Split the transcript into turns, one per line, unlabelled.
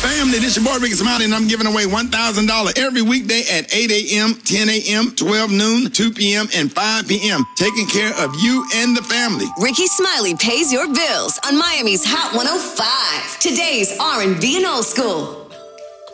Family, this your boy Ricky Smiley, and I'm giving away $1,000 every weekday at 8 a.m., 10 a.m., 12 noon, 2 p.m., and 5 p.m. Taking care of you and the family.
Ricky Smiley pays your bills on Miami's Hot 105. Today's R&B and old school.